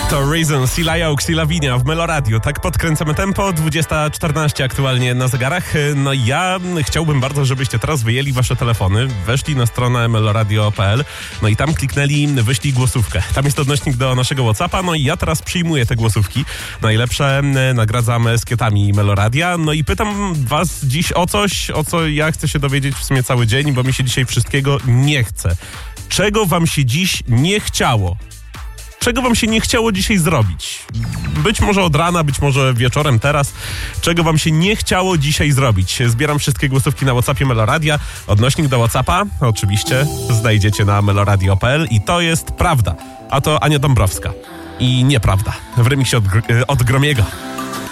To Reason, Sila Oaks i Lavinia w Meloradiu. Tak podkręcamy tempo, 20:14 aktualnie na zegarach. No ja chciałbym bardzo, żebyście teraz wyjęli wasze telefony, weszli na stronę meloradio.pl, no i tam kliknęli wyślij głosówkę. Tam jest odnośnik do naszego WhatsAppa, no i ja teraz przyjmuję te głosówki. Najlepsze nagradzam eskietami Meloradia. No i pytam was dziś o coś, o co ja chcę się dowiedzieć w sumie cały dzień, bo mi się dzisiaj wszystkiego nie chce. Czego wam się dziś nie chciało? Czego wam się nie chciało dzisiaj zrobić? Być może od rana, być może wieczorem teraz. Czego wam się nie chciało dzisiaj zrobić? Zbieram wszystkie głosówki na WhatsAppie Meloradia. Odnośnik do WhatsAppa oczywiście znajdziecie na meloradio.pl i to jest prawda. A to Ania Dąbrowska. I nieprawda. W remiksie od Gromiego.